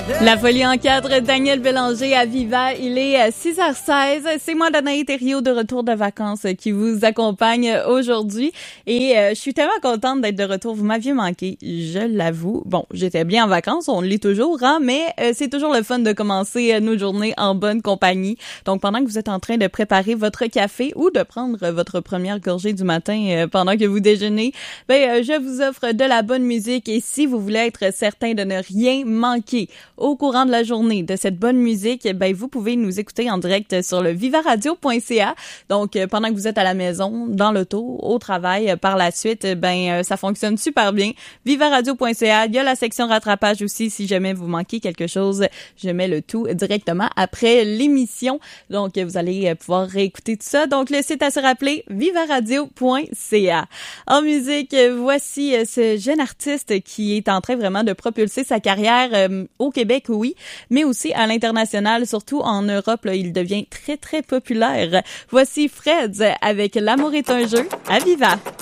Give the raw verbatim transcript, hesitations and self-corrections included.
La folie en cadre, Daniel Bélanger à Viva. Il est six heures seize. C'est moi, Danaï Thériault, de retour de vacances, qui vous accompagne aujourd'hui. Et euh, je suis tellement contente d'être de retour. Vous m'aviez manqué, je l'avoue. Bon, j'étais bien en vacances, on l'est toujours, hein, mais euh, c'est toujours le fun de commencer euh, nos journées en bonne compagnie. Donc, pendant que vous êtes en train de préparer votre café ou de prendre votre première gorgée du matin euh, pendant que vous déjeunez, ben, euh, je vous offre de la bonne musique. Et si vous voulez être certain de ne rien manquer au courant de la journée de cette bonne musique, ben vous pouvez nous écouter en direct sur le viva radio point c a. Donc euh, pendant que vous êtes à la maison, dans l'auto, au travail, euh, par la suite, ben euh, ça fonctionne super bien. viva radio point c a, il y a la section rattrapage aussi si jamais vous manquez quelque chose, je mets le tout directement après l'émission. Donc euh, vous allez euh, pouvoir réécouter tout ça. Donc le site à se rappeler, viva radio point c a. En musique, euh, voici euh, ce jeune artiste qui est en train vraiment de propulser sa carrière euh, au Québec, oui, mais aussi à l'international, surtout en Europe, là, il devient très, très populaire. Voici Fred avec L'amour est un jeu à Viva.